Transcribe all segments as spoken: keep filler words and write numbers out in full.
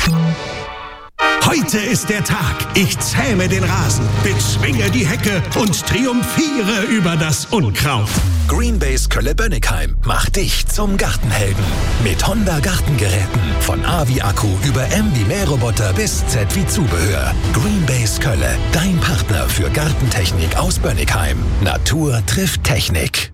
Heute ist der Tag. Ich zähme den Rasen, bezwinge die Hecke und triumphiere über das Unkraut. Greenbase Kölle-Bönnigheim macht dich zum Gartenhelden. Mit Honda Gartengeräten. Von A wie Akku über M wie Mähroboter bis Z wie Zubehör. Greenbase Kölle, dein Partner für Gartentechnik aus Bönnigheim. Natur trifft Technik.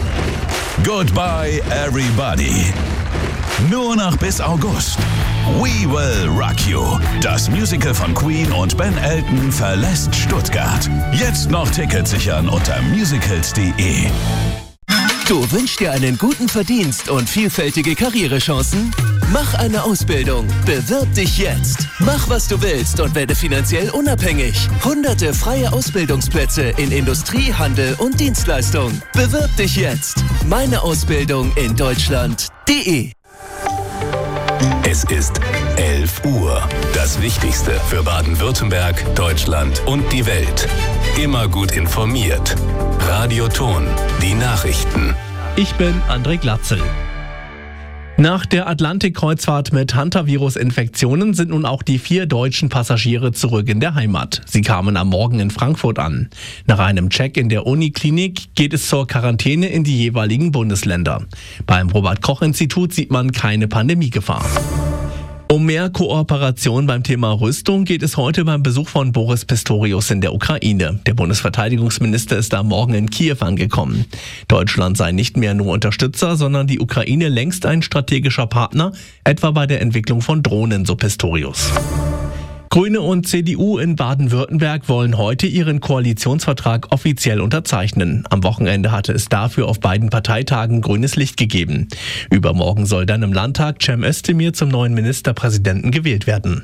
Goodbye everybody. Nur noch bis August. We Will Rock You. Das Musical von Queen und Ben Elton verlässt Stuttgart. Jetzt noch Tickets sichern unter musicals punkt de. Du wünschst dir einen guten Verdienst und vielfältige Karrierechancen? Mach eine Ausbildung. Bewirb dich jetzt. Mach, was du willst und werde finanziell unabhängig. Hunderte freie Ausbildungsplätze in Industrie, Handel und Dienstleistung. Bewirb dich jetzt. Meine Ausbildung in Deutschland punkt de. Es ist elf Uhr. Das Wichtigste für Baden-Württemberg, Deutschland und die Welt. Immer gut informiert. Radio Ton, die Nachrichten. Ich bin André Glatzel. Nach der Atlantik-Kreuzfahrt mit Hantavirus-Infektionen sind nun auch die vier deutschen Passagiere zurück in der Heimat. Sie kamen am Morgen in Frankfurt an. Nach einem Check in der Uniklinik geht es zur Quarantäne in die jeweiligen Bundesländer. Beim Robert-Koch-Institut sieht man keine Pandemiegefahr. Um mehr Kooperation beim Thema Rüstung geht es heute beim Besuch von Boris Pistorius in der Ukraine. Der Bundesverteidigungsminister ist am Morgen in Kiew angekommen. Deutschland sei nicht mehr nur Unterstützer, sondern die Ukraine längst ein strategischer Partner, etwa bei der Entwicklung von Drohnen, so Pistorius. Grüne und C D U in Baden-Württemberg wollen heute ihren Koalitionsvertrag offiziell unterzeichnen. Am Wochenende hatte es dafür auf beiden Parteitagen grünes Licht gegeben. Übermorgen soll dann im Landtag Cem Özdemir zum neuen Ministerpräsidenten gewählt werden.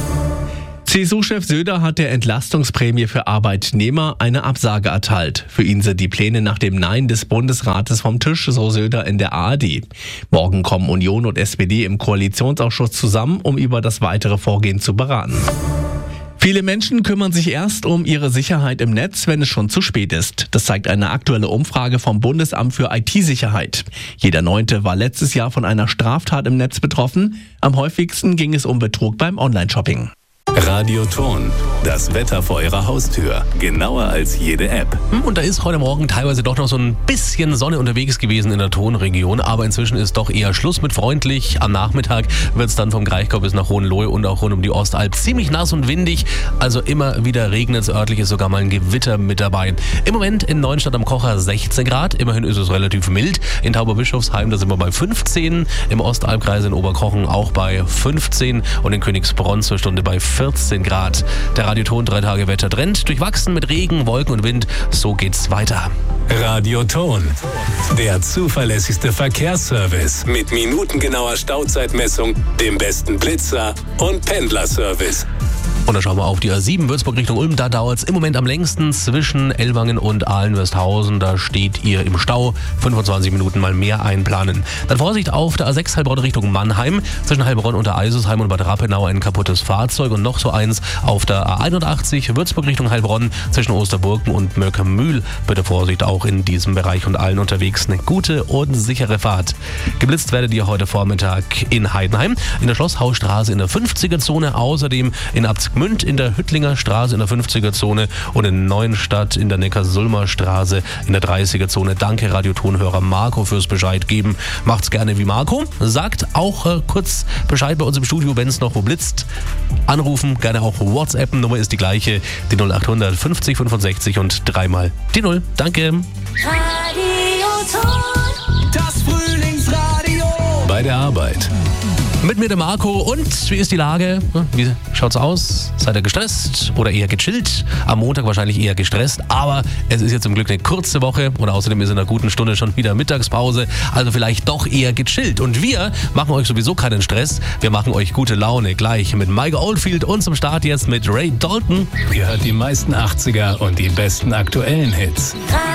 C S U-Chef Söder hat der Entlastungsprämie für Arbeitnehmer eine Absage erteilt. Für ihn sind die Pläne nach dem Nein des Bundesrates vom Tisch, so Söder in der A R D. Morgen kommen Union und S P D im Koalitionsausschuss zusammen, um über das weitere Vorgehen zu beraten. Viele Menschen kümmern sich erst um ihre Sicherheit im Netz, wenn es schon zu spät ist. Das zeigt eine aktuelle Umfrage vom Bundesamt für I T-Sicherheit. Jeder Neunte war letztes Jahr von einer Straftat im Netz betroffen. Am häufigsten ging es um Betrug beim Online-Shopping. Radio Ton, das Wetter vor Ihrer Haustür. Genauer als jede App. Und da ist heute Morgen teilweise doch noch so ein bisschen Sonne unterwegs gewesen in der Tonregion. Aber inzwischen ist doch eher Schluss mit freundlich. Am Nachmittag wird es dann vom Kraichgau bis nach Hohenlohe und auch rund um die Ostalb ziemlich nass und windig. Also immer wieder regnet es örtlich, ist sogar mal ein Gewitter mit dabei. Im Moment in Neuenstadt am Kocher sechzehn Grad. Immerhin ist es relativ mild. In Tauberbischofsheim, da sind wir bei fünfzehn. Im Ostalbkreis in Oberkochen auch bei fünfzehn. Und in Königsbronn zur Stunde bei vierzehn Grad. Der Radioton drei Tage Wettertrend, durchwachsen mit Regen, Wolken und Wind. So geht's weiter. Radio Ton, der zuverlässigste Verkehrsservice mit minutengenauer Stauzeitmessung, dem besten Blitzer und Pendlerservice. Und dann schauen wir auf die A sieben Würzburg Richtung Ulm. Da dauert es im Moment am längsten zwischen Ellwangen und Ahlen-Westhausen. Da steht ihr im Stau. fünfundzwanzig Minuten mal mehr einplanen. Dann Vorsicht auf der A sechs Heilbronn Richtung Mannheim. Zwischen Heilbronn und der Eisesheim und Bad Rappenau ein kaputtes Fahrzeug. Und noch so eins auf der A einundachtzig Würzburg Richtung Heilbronn. Zwischen Osterburken und Möckermühl. Bitte Vorsicht auch in diesem Bereich und allen unterwegs. Eine gute und sichere Fahrt. Geblitzt werdet ihr heute Vormittag in Heidenheim, in der Schlosshausstraße in der fünfziger-Zone. Außerdem in Abzgmünd in der Hüttlinger Straße in der fünfziger-Zone und in Neuenstadt in der Neckar-Sulmer Straße in der dreißiger-Zone. Danke Radiotonhörer Marco fürs Bescheid geben. Macht's gerne wie Marco. Sagt auch äh, kurz Bescheid bei uns im Studio, wenn es noch wo blitzt. Anrufen, gerne auch WhatsApp. Nummer ist die gleiche, die null achthundert fünfzig fünfundsechzig und dreimal die null. Danke. Radioton, das Frühlingsradio. Bei der Arbeit. Mit mir der Marco und wie ist die Lage? Wie schaut's aus? Seid ihr gestresst oder eher gechillt? Am Montag wahrscheinlich eher gestresst, aber es ist jetzt zum Glück eine kurze Woche und außerdem ist in einer guten Stunde schon wieder Mittagspause, also vielleicht doch eher gechillt. Und wir machen euch sowieso keinen Stress, wir machen euch gute Laune gleich mit Mike Oldfield und zum Start jetzt mit Ray Dalton. Ihr hört die meisten achtziger und die besten aktuellen Hits.